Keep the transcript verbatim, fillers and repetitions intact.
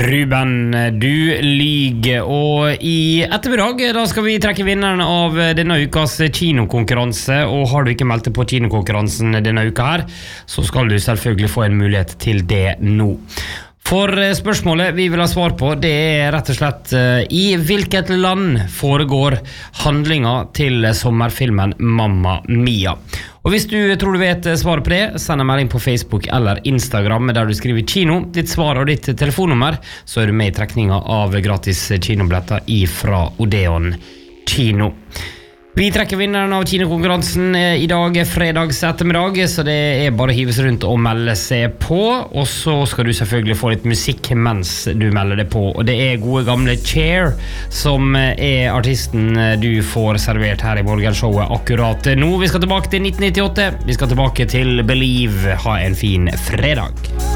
Ruben, du lyger, og i ettermiddag da skal vi trekke vinneren av denne ukas kinokonkurranse, og har du ikke meldt deg på kinokonkurransen denne uka her, så skal du selvfølgelig få en mulighet til det nå. For spørsmålet vi vil ha svar på, det er rett og slett i hvilket land foregår handlinga til sommerfilmen Mamma Mia? Og hvis du tror du vet svaret på det, send en melding på Facebook eller Instagram der du skriver kino, ditt svar og ditt telefonnummer, så er du med i trekninga av gratis kinobilletter ifra Odeon Kino. Vi trekker vinneren av kinokonkurransen i dag, fredags ettermiddag, så det er bare å hive seg rundt og melde seg på, og så skal du selvfølgelig få litt musikk mens du melder deg på, og det er gode gamle Cher som er artisten du får servert her i morgenshowet akkurat nå. Vi skal tilbake til nitten nittiåtte, vi skal tilbake til Believe. Ha en fin fredag.